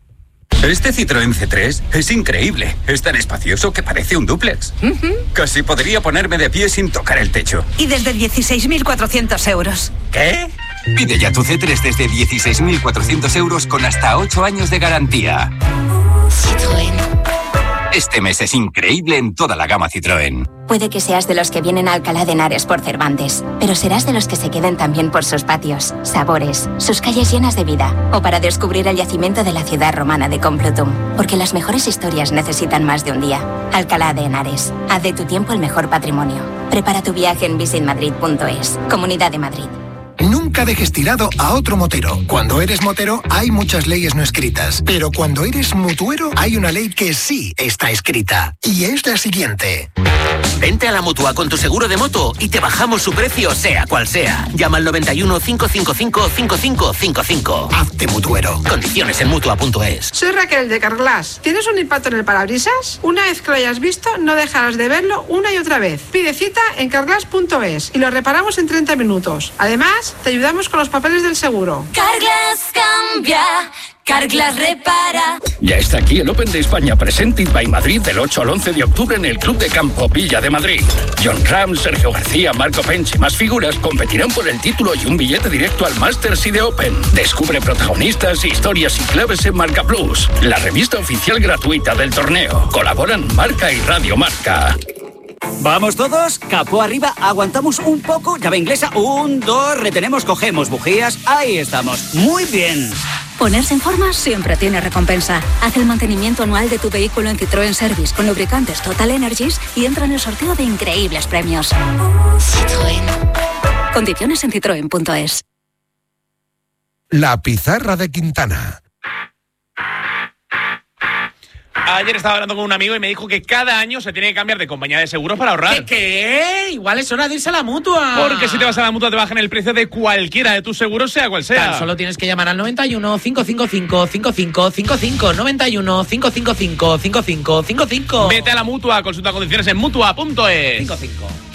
Este Citroën C tres es increíble. Es tan espacioso que parece un dúplex. Uh-huh. Casi podría ponerme de pie sin tocar el techo. Y desde dieciséis mil cuatrocientos euros. ¿Qué? Pide ya tu C tres desde dieciséis mil cuatrocientos euros con hasta ocho años de garantía. Citroën. Este mes es increíble en toda la gama Citroën. Puede que seas de los que vienen a Alcalá de Henares por Cervantes, pero serás de los que se queden también por sus patios, sabores, sus calles llenas de vida, o para descubrir el yacimiento de la ciudad romana de Complutum. Porque las mejores historias necesitan más de un día. Alcalá de Henares. Haz de tu tiempo el mejor patrimonio. Prepara tu viaje en visit madrid punto es. Comunidad de Madrid. Nunca dejes tirado a otro motero. Cuando eres motero hay muchas leyes no escritas, pero cuando eres mutuero hay una ley que sí está escrita, y es la siguiente. Vente a la Mutua con tu seguro de moto y te bajamos su precio sea cual sea. Llama al noventa y uno, cinco cinco cinco, cinco cinco cinco cinco. Hazte mutuero. Condiciones en Mutua punto es. Soy Raquel de Carglass. ¿Tienes un impacto en el parabrisas? Una vez que lo hayas visto, no dejarás de verlo una y otra vez. Pide cita en carglass punto es y lo reparamos en treinta minutos. Además, te ayudamos con los papeles del seguro. Carglass cambia, Carglass repara. Ya está aquí el Open de España Presented by Madrid del ocho al once de octubre en el Club de Campo Villa de Madrid. John Ram, Sergio García, Marco Pench y más figuras competirán por el título y un billete directo al Masters y de Open. Descubre protagonistas, historias y claves en Marca Plus, la revista oficial gratuita del torneo. Colaboran Marca y Radio Marca. Vamos todos, capó arriba, aguantamos un poco, llave inglesa, un, dos, retenemos, cogemos bujías, ahí estamos, muy bien. Ponerse en forma siempre tiene recompensa. Haz el mantenimiento anual de tu vehículo en Citroën Service con lubricantes Total Energies y entra en el sorteo de increíbles premios. Citroën. Condiciones en citroen punto es. La pizarra de Quintana. Ayer estaba hablando con un amigo y me dijo que cada año se tiene que cambiar de compañía de seguros para ahorrar. ¿Qué? ¿Qué? Igual es hora de irse a la Mutua. Porque si te vas a la Mutua te bajan el precio de cualquiera de tus seguros, sea cual sea. Tan solo tienes que llamar al noventa y uno, cinco cinco cinco, cinco cinco cinco cinco, noventa y uno, cinco cinco cinco, cinco cinco cinco cinco. Vete a la Mutua, consulta condiciones en Mutua punto es. cinco cinco.